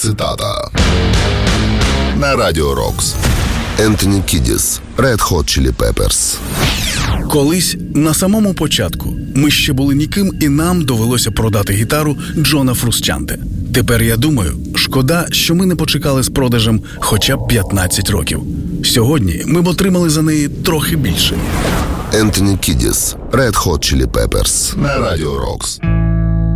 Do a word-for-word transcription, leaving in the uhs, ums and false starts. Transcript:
цитата. На Радіо Рокс. Ентоні Кідіс, Red Hot Chili Peppers. Колись, на самому початку, ми ще були ніким, і нам довелося продати гітару Джона Фрусчанте. Тепер я думаю, шкода, що ми не почекали з продажем хоча б п'ятнадцять років. Сьогодні ми б отримали за неї трохи більше. Ентоні Кідіс, Red Hot Chili Peppers. На Радіо Рокс.